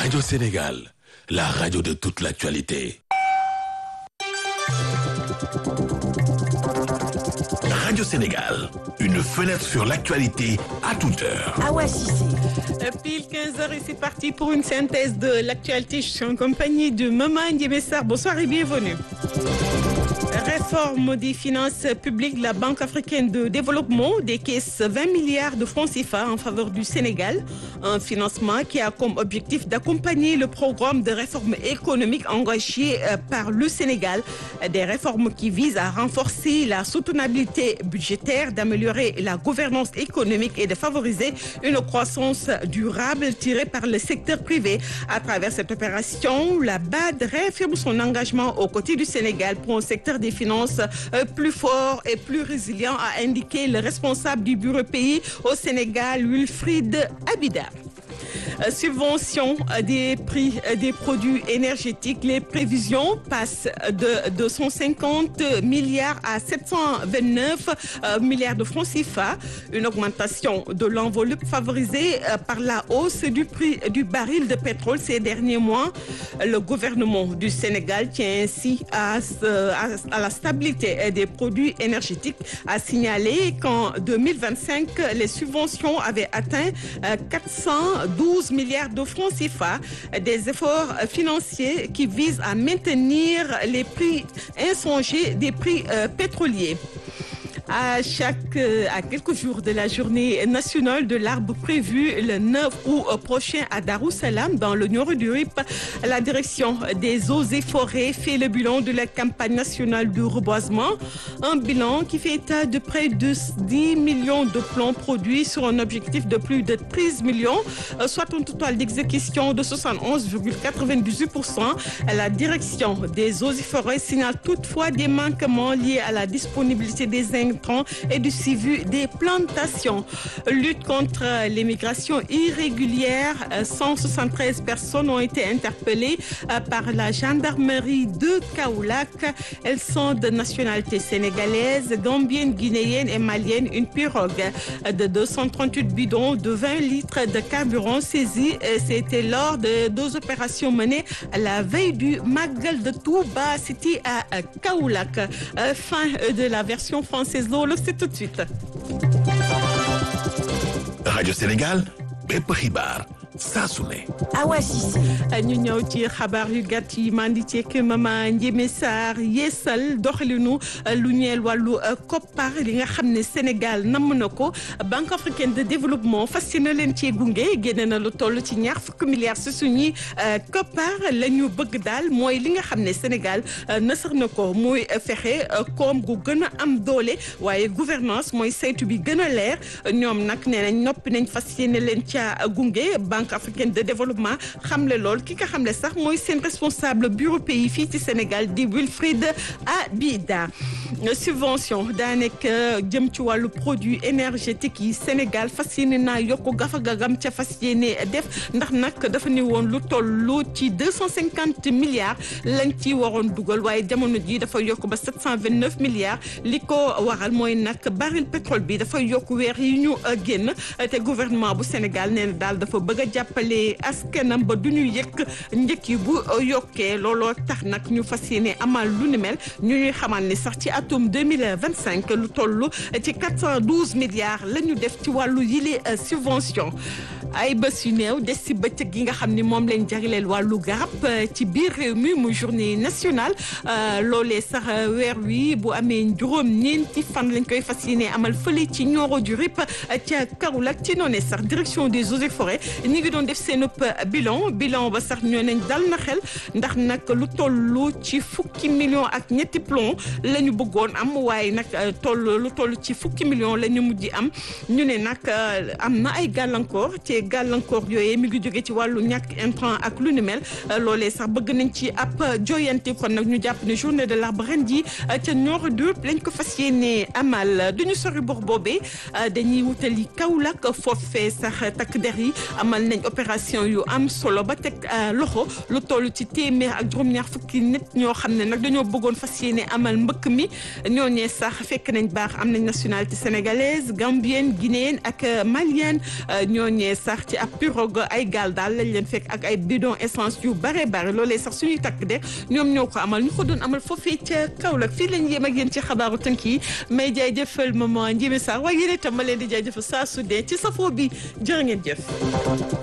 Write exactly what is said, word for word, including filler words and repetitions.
Radio Sénégal, la radio de toute l'actualité. Radio Sénégal, une fenêtre sur l'actualité à toute heure. Awa Cissé. Pile quinze heures et c'est parti pour une synthèse de l'actualité. Je suis en compagnie de Maman Ndiébessar. Bonsoir et bienvenue. Réforme des finances publiques, la Banque africaine de développement décaisse vingt milliards de francs C F A en faveur du Sénégal. Un financement qui a comme objectif d'accompagner le programme de réforme économique engagé par le Sénégal. Des réformes qui visent à renforcer la soutenabilité budgétaire, d'améliorer la gouvernance économique et de favoriser une croissance durable tirée par le secteur privé. À travers cette opération, la B A D réaffirme son engagement aux côtés du Sénégal pour un secteur des finances plus fort et plus résilient, a indiqué le responsable du bureau pays au Sénégal, Wilfried Abida. Subvention des prix des produits énergétiques, les prévisions passent de deux cent cinquante milliards à sept cent vingt-neuf milliards de francs C F A, une augmentation de l'enveloppe favorisée par la hausse du prix du baril de pétrole ces derniers mois. Le gouvernement du Sénégal tient ainsi à, à, à la stabilité des produits énergétiques, a signalé qu'en deux mille vingt-cinq, les subventions avaient atteint quatre cent douze milliards de francs C F A, des efforts financiers qui visent à maintenir les prix insongés des prix euh, pétroliers. À chaque, à quelques jours de la journée nationale de l'arbre prévue le neuf août prochain à Darussalam, dans le nord du R I P, la direction des eaux et forêts fait le bilan de la campagne nationale de reboisement. Un bilan qui fait état de près de dix millions de plants produits sur un objectif de plus de treize millions, soit un total d'exécution de soixante-onze virgule quatre-vingt-dix-huit pour cent. La direction des eaux et forêts signale toutefois des manquements liés à la disponibilité des intrants et du suivi des plantations. Lutte contre l'immigration irrégulière, cent soixante-treize personnes ont été interpellées par la gendarmerie de Kaolack. Elles sont de nationalité sénégalaise, gambienne, guinéenne et malienne. Une pirogue de deux cent trente-huit bidons de vingt litres de carburant saisis. C'était lors de deux opérations menées la veille du Magal de Touba City à Kaolack. Fin de la version française. Loolu c'est tout de suite. Radio Sénégal, bépp xibaar saa su ne. Awa Cissé. ñu ñëw ci xabaar yu gàtt yi mandi ceek Maman Ndiébessar yeesal doxalinu lu ñeel wàllu koppar li nga xam ne Sénégal namm na ko. Banque africaine de développement fas yéene leen cee gunge génne na lu toll ci ñaar fukki milliards si suñuy koppar la ñu bëgg daal mooy li nga xam ne Sénégal nasar na ko muy fexe koom gu gën a am doole waaye gouvernance mooy saytu bi gën a leer ñoom nag nee nañ noppi nañ fas yéene leen caa gunge. Banque africaine de développement xamle lool ki nga xamle sax mooy seen responsable bureau pays fii ci Sénégal di Wilfried Abida. Subvention daa nekk jëm ci wàllu produit énergétique yi Sénégal fas yéene naa yokk gafa gagam ca fas yéene def ndax nag dafa ne woon lu tollu ci deux cent cinquante milliards lañ ci waroon dugal waaye jamono ji dafa yokk ba sept cent vingt-neuf milliards li ko waral mooy nag baril pétrole bi dafa yokk weer yi ñu génn te gouvernement bu Sénégal nee na daal dafa bëgg a jàppale askanam ba du ñu yëkk njëkk yi bu yokkee looloo tax nag ñu fas yéene amal lu ni mel ñu ñuy xamal ni sax ci atum deux mille vingt-cinq lu toll ci quatre cent douze milliards la ñu def ci wàllu yile subvention. ay bés yu néew des ci bëccëg yi nga xam ni moom lañ jagleel wàllu garab ci biir réew mi muy journée nationale loolee sax weer wi bu amee juróom ñeenti fan lañ koy fas yéene amal fële ci Nioro du Rip ca Kaolack ci noonu sax direction des eaux et forêts ñi ngi doon def seen bilan bilan ba sax ñoo nañ dal na xel ndax nag lu toll ci fukki millions ak ñetti plomb la ñu bëggoon am waaye nag toll lu toll ci fukki millions la ñu mujj am ñu ne nag am na ay gàllankoor ci gàllankoor yooyee mi ngi jóge ci wàllu ñàkk intrant ak lu ni mel loolee sax bëgg nañ ci ab joyanti kon nag ñu jàpp ne journée de l'arbre ren ji ca Nioro du Rip lañ ko fas yéene amal duñu sori bor boobee dañuy wutali Kaolack foofee sax takk der yi amal nañ opération yu am solo ba teg loxo lu toll ci téeméer ak juróom-ñaar fukki nit ñoo xam ne nag dañoo bëggoon fas yéene amal mbëkk mi ñooñee sax fekk nañ baax am nañ nationalité sénégalaise gambienne guinéenne ak malienne ñooñee sax xibaar ci ab pirogue ay gaal daal lañ leen fekk ak ay bidon essence yu bare bare loolee sax suñuy takk de ñoom ñoo ko amal ñu ko doon amal foofee ca Kaolack fii lañ yem ak yéen ci xabaaru tënk yi may jaajëfal maman Ndiémé Sarr waaye yéen itam ma leen di jaajëfal saa su dee ci safoo bi jërë ngeen jëf